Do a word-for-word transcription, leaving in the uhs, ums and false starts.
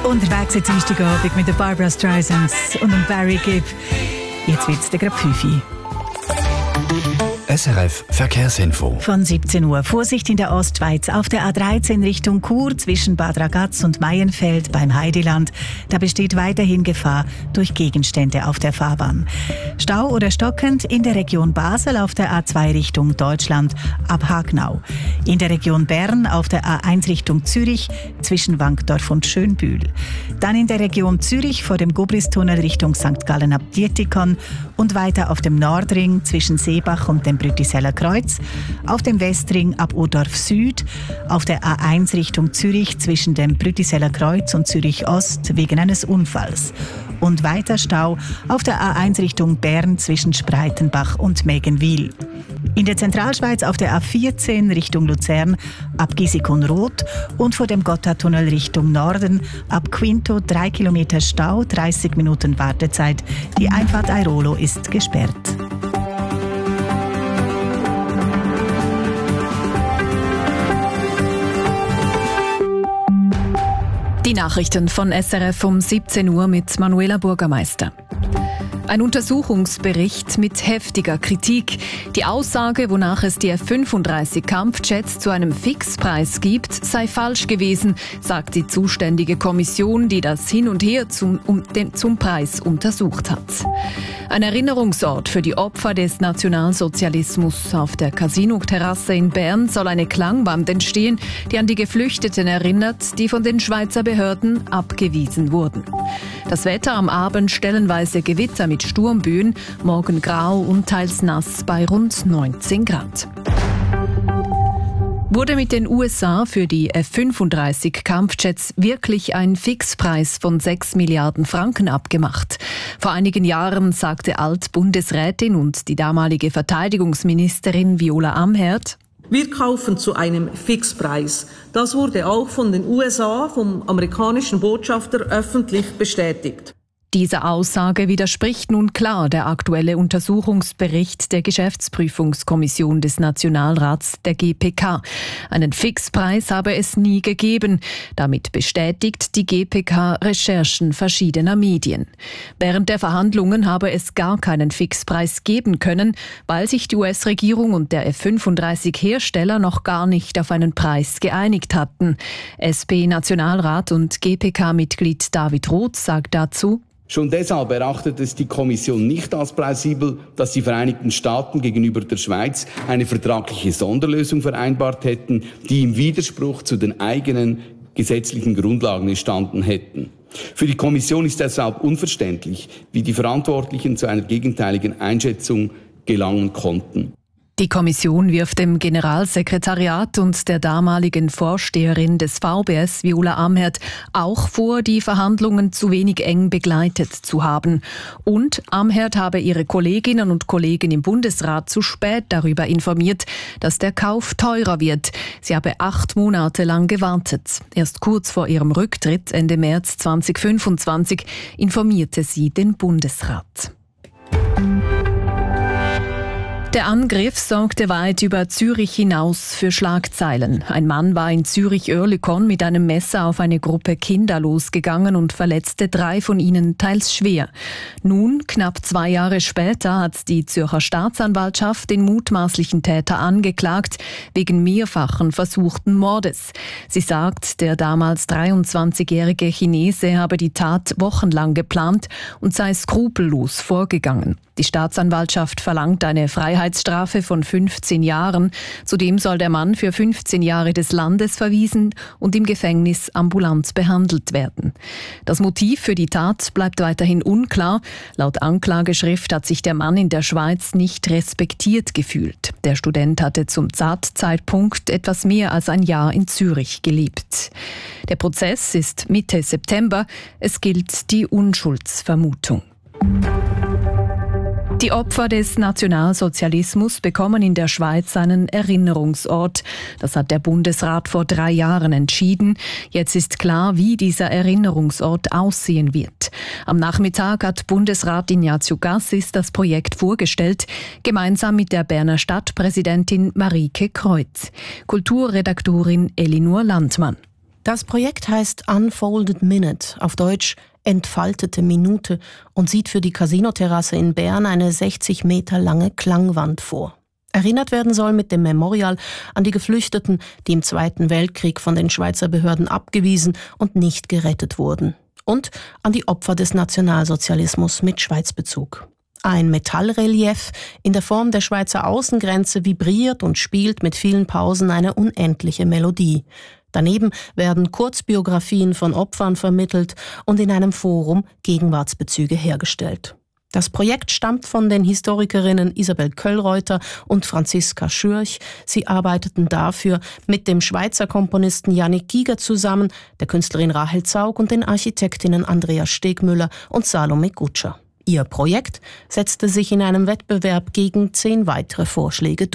Unterwegs jetzt Dienstagabend mit der Barbara Streisand und dem Barry Gibb. Jetzt wird's der gerade fünf Uhr. S R F Verkehrsinfo. Von siebzehn Uhr. Vorsicht in der Ostschweiz. Auf der A dreizehn Richtung Chur zwischen Bad Ragaz und Maienfeld beim Heideland. Da besteht weiterhin Gefahr durch Gegenstände auf der Fahrbahn. Stau oder stockend in der Region Basel auf der A zwei Richtung Deutschland ab Hagnau. In der Region Bern auf der A eins Richtung Zürich zwischen Wankdorf und Schönbühl. Dann in der Region Zürich vor dem Gubristunnel Richtung Sankt Gallen ab Dietikon und weiter auf dem Nordring zwischen Seebach und dem Brütiseller Kreuz, auf dem Westring ab Urdorf Süd, auf der A eins Richtung Zürich zwischen dem Brütiseller Kreuz und Zürich Ost wegen eines Unfalls. Und weiter Stau auf der A eins Richtung Bern zwischen Spreitenbach und Megenwil. In der Zentralschweiz auf der A vierzehn Richtung Luzern ab Gisikon-Roth und vor dem Gotthardtunnel Richtung Norden ab Quinto drei Kilometer Stau, dreißig Minuten Wartezeit. Die Einfahrt Airolo ist gesperrt. Die Nachrichten von S R F um siebzehn Uhr mit Manuela Bürgermeister. Ein Untersuchungsbericht mit heftiger Kritik. Die Aussage, wonach es die F fünfunddreißig Kampfjets zu einem Fixpreis gibt, sei falsch gewesen, sagt die zuständige Kommission, die das Hin und Her zum, um, den, zum Preis untersucht hat. Ein Erinnerungsort für die Opfer des Nationalsozialismus. Auf der Casino-Terrasse in Bern soll eine Klangwand entstehen, die an die Geflüchteten erinnert, die von den Schweizer Behörden abgewiesen wurden. Das Wetter am Abend stellenweise Gewitter mit Sturmböen, morgen grau und teils nass bei rund neunzehn Grad. Wurde mit den U S A für die F fünfunddreißig Kampfjets wirklich ein Fixpreis von sechs Milliarden Franken abgemacht? Vor einigen Jahren sagte Alt-Bundesrätin und die damalige Verteidigungsministerin Viola Amherd: Wir kaufen zu einem Fixpreis. Das wurde auch von den U S A, vom amerikanischen Botschafter, öffentlich bestätigt. Diese Aussage widerspricht nun klar der aktuelle Untersuchungsbericht der Geschäftsprüfungskommission des Nationalrats, der G P K. Einen Fixpreis habe es nie gegeben. Damit bestätigt die G P K Recherchen verschiedener Medien. Während der Verhandlungen habe es gar keinen Fixpreis geben können, weil sich die U S-Regierung und der F fünfunddreißig Hersteller noch gar nicht auf einen Preis geeinigt hatten. S P-Nationalrat und G P K-Mitglied David Roth sagt dazu: Schon deshalb erachtet es die Kommission nicht als plausibel, dass die Vereinigten Staaten gegenüber der Schweiz eine vertragliche Sonderlösung vereinbart hätten, die im Widerspruch zu den eigenen gesetzlichen Grundlagen gestanden hätten. Für die Kommission ist deshalb unverständlich, wie die Verantwortlichen zu einer gegenteiligen Einschätzung gelangen konnten. Die Kommission wirft dem Generalsekretariat und der damaligen Vorsteherin des V B S, Viola Amherd, auch vor, die Verhandlungen zu wenig eng begleitet zu haben. Und Amherd habe ihre Kolleginnen und Kollegen im Bundesrat zu spät darüber informiert, dass der Kauf teurer wird. Sie habe acht Monate lang gewartet. Erst kurz vor ihrem Rücktritt Ende März zweitausendfünfundzwanzig informierte sie den Bundesrat. Der Angriff sorgte weit über Zürich hinaus für Schlagzeilen. Ein Mann war in Zürich-Oerlikon mit einem Messer auf eine Gruppe Kinder losgegangen und verletzte drei von ihnen teils schwer. Nun, knapp zwei Jahre später, hat die Zürcher Staatsanwaltschaft den mutmaßlichen Täter angeklagt wegen mehrfachen versuchten Mordes. Sie sagt, der damals dreiundzwanzigjährige Chinese habe die Tat wochenlang geplant und sei skrupellos vorgegangen. Die Staatsanwaltschaft verlangt eine Freiheitsstrafe von fünfzehn Jahren. Zudem soll der Mann für fünfzehn Jahre des Landes verwiesen und im Gefängnis ambulant behandelt werden. Das Motiv für die Tat bleibt weiterhin unklar. Laut Anklageschrift hat sich der Mann in der Schweiz nicht respektiert gefühlt. Der Student hatte zum Tatzeitpunkt etwas mehr als ein Jahr in Zürich gelebt. Der Prozess ist Mitte September. Es gilt die Unschuldsvermutung. Die Opfer des Nationalsozialismus bekommen in der Schweiz einen Erinnerungsort. Das hat der Bundesrat vor drei Jahren entschieden. Jetzt ist klar, wie dieser Erinnerungsort aussehen wird. Am Nachmittag hat Bundesrat Ignazio Cassis das Projekt vorgestellt, gemeinsam mit der Berner Stadtpräsidentin Marieke Kreuz. Kulturredaktorin Elinor Landmann. Das Projekt heißt Unfolded Minute, auf Deutsch Entfaltete Minute, und sieht für die Casino-Terrasse in Bern eine sechzig Meter lange Klangwand vor. Erinnert werden soll mit dem Memorial an die Geflüchteten, die im Zweiten Weltkrieg von den Schweizer Behörden abgewiesen und nicht gerettet wurden. Und an die Opfer des Nationalsozialismus mit Schweizbezug. Ein Metallrelief in der Form der Schweizer Außengrenze vibriert und spielt mit vielen Pausen eine unendliche Melodie. Daneben werden Kurzbiografien von Opfern vermittelt und in einem Forum Gegenwartsbezüge hergestellt. Das Projekt stammt von den Historikerinnen Isabel Köllreuter und Franziska Schürch. Sie arbeiteten dafür mit dem Schweizer Komponisten Yannick Giger zusammen, der Künstlerin Rahel Zaug und den Architektinnen Andrea Stegmüller und Salome Gutscher. Ihr Projekt setzte sich in einem Wettbewerb gegen zehn weitere Vorschläge durch.